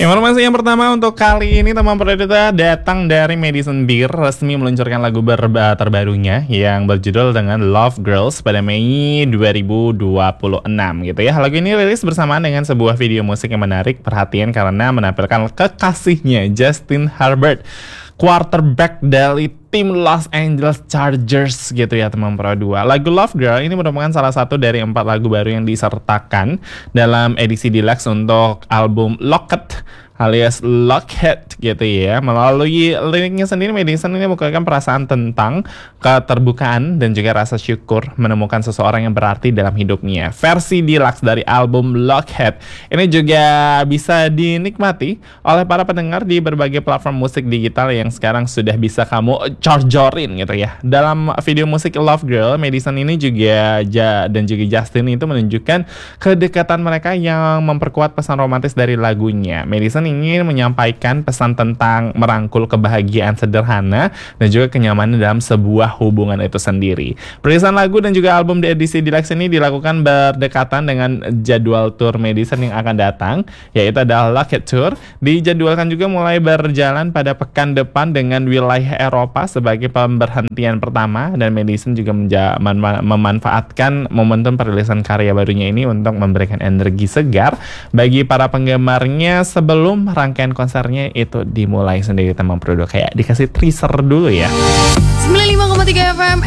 Informasi yang pertama untuk kali ini teman Perdita datang dari Madison Beer resmi meluncurkan lagu terbarunya yang berjudul dengan Love Girls pada Mei 2026 gitu ya. Lagu ini rilis bersamaan dengan sebuah video musik yang menarik perhatian karena menampilkan kekasihnya Justin Herbert, quarterback dari tim Los Angeles Chargers gitu ya teman Pro 2. Lagu Love Girl ini merupakan salah satu dari 4 lagu baru yang disertakan dalam edisi deluxe untuk album Locked alias Lockhead gitu ya. Melalui liriknya sendiri, Madison ini mengungkapkan perasaan tentang keterbukaan dan juga rasa syukur menemukan seseorang yang berarti dalam hidupnya. Versi deluxe dari album Lockhead ini juga bisa dinikmati oleh para pendengar di berbagai platform musik digital yang sekarang sudah bisa kamu chargerin gitu ya. Dalam video musik Love Girl, Madison ini juga dan juga Justin itu menunjukkan kedekatan mereka yang memperkuat pesan romantis dari lagunya. Madison ingin menyampaikan pesan tentang merangkul kebahagiaan sederhana dan juga kenyamanan dalam sebuah hubungan itu sendiri. Perilisan lagu dan juga album di edisi deluxe ini dilakukan berdekatan dengan jadwal tour Madison yang akan datang, yaitu adalah Lockheed Tour. Dijadwalkan juga mulai berjalan pada pekan depan dengan wilayah Eropa sebagai pemberhentian pertama, dan Madison juga memanfaatkan momentum perilisan karya barunya ini untuk memberikan energi segar bagi para penggemarnya sebelum rangkaian konsernya itu dimulai sendiri teman produk. Kayak dikasih teaser dulu ya. 95,3 FM